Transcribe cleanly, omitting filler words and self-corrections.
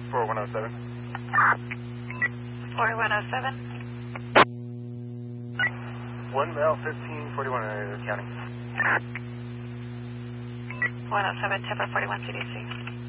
4107. 4107. 1 male, 1541 county. 107, Tampa 41 CDC.